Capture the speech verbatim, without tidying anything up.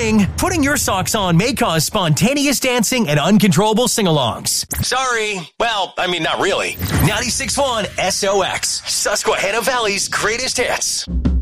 Warning, putting your socks on may cause spontaneous dancing and uncontrollable sing-alongs. Sorry. Well, I mean, not really. ninety-six point one S O X, Susquehanna Valley's greatest hits.